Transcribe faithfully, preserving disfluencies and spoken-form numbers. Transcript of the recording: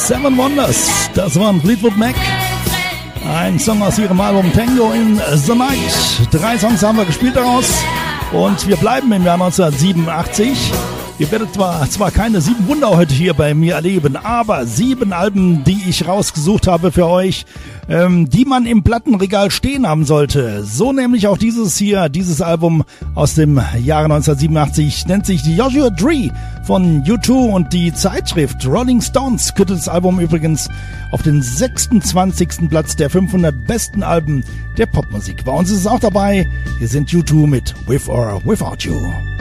Seven Wonders, das waren Fleetwood Mac. Ein Song aus ihrem Album Tango in the Night. Drei Songs haben wir gespielt daraus und wir bleiben im Jahr neunzehnhundertsiebenundachtzig. Ihr werdet zwar, zwar keine sieben Wunder heute hier bei mir erleben, aber sieben Alben, die ich rausgesucht habe für euch, ähm, die man im Plattenregal stehen haben sollte. So nämlich auch dieses hier, dieses Album aus dem Jahre neunzehnhundertsiebenundachtzig, nennt sich Joshua Tree von U zwei und die Zeitschrift Rolling Stones kürtet das Album übrigens auf den sechsundzwanzigsten Platz der fünfhundert besten Alben der Popmusik. Bei uns ist es auch dabei, hier sind U zwei mit With or Without You.